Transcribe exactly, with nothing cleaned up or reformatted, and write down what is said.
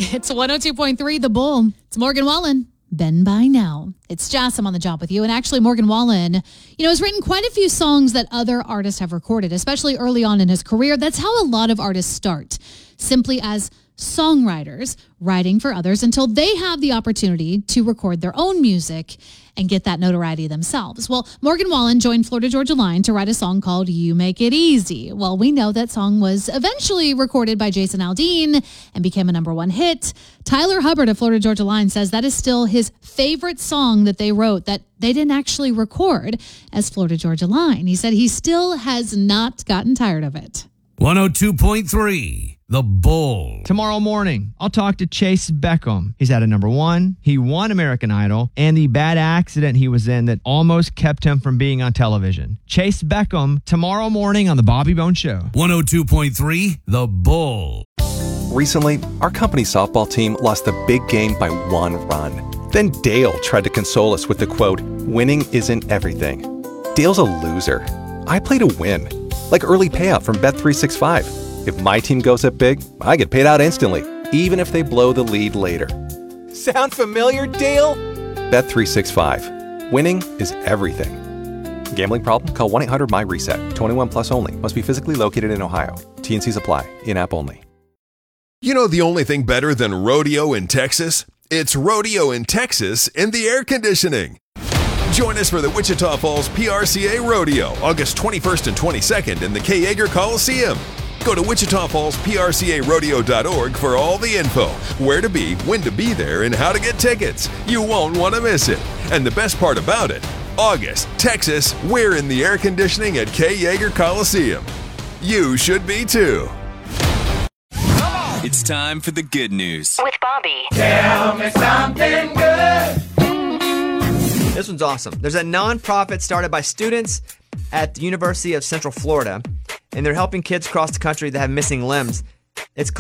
It's one oh two point three The Bull. It's Morgan Wallen. Been by now. It's Jess. I'm on the job with you. And actually, Morgan Wallen, you know, has written quite a few songs that other artists have recorded, especially early on in his career. That's how a lot of artists start, simply as songwriters, writing for others until they have the opportunity to record their own music and get that notoriety themselves. Well, Morgan Wallen joined Florida Georgia Line to write a song called You Make It Easy. Well, we know that song was eventually recorded by Jason Aldean and became a number one hit. Tyler Hubbard of Florida Georgia Line says that is still his favorite song that they wrote that they didn't actually record as Florida Georgia Line. He said he still has not gotten tired of it. one oh two point three The Bull. Tomorrow morning, I'll talk to Chase Beckham. He's at a number one. He won American Idol, and the bad accident he was in that almost kept him from being on television. Chase Beckham, tomorrow morning on The Bobby Bones Show. one oh two point three The Bull. Recently, our company's softball team lost the big game by one run. Then Dale tried to console us with the quote, "Winning isn't everything." Dale's a loser. I play to win, like early payout from Bet three sixty-five. If my team goes up big, I get paid out instantly, even if they blow the lead later. Sound familiar, Dale? Bet three sixty-five. Winning is everything. Gambling problem? Call one eight hundred M Y reset. twenty-one plus only. Must be physically located in Ohio. T and Cs apply. In-app only. You know the only thing better than rodeo in Texas? It's rodeo in Texas in the air conditioning. Join us for the Wichita Falls P R C A Rodeo, August twenty-first and twenty-second in the Kay Yeager Coliseum. Go to Wichita Falls P R C A rodeo dot org for all the info, where to be, when to be there, and how to get tickets. You won't want to miss it. And the best part about it, August, Texas, we're in the air conditioning at Kay Yeager Coliseum. You should be too. It's time for the good news with Bobby. Tell me something good. This one's awesome. There's a nonprofit started by students at the University of Central Florida, and they're helping kids across the country that have missing limbs. It's